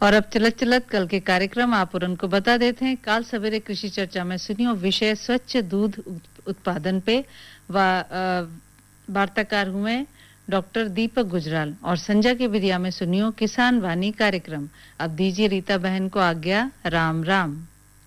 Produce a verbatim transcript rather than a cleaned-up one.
और अब चलत चलत कल के कार्यक्रम आप और उनको बता देते हैं। काल सवेरे कृषि चर्चा में सुनियो विषय स्वच्छ दूध उत्पादन पे व वार्ताकार हुए डॉक्टर दीपक गुजराल और संजय के विदिया में सुनियो किसान वाणी कार्यक्रम। अब दीजिए रीता बहन को आज्ञा। राम राम।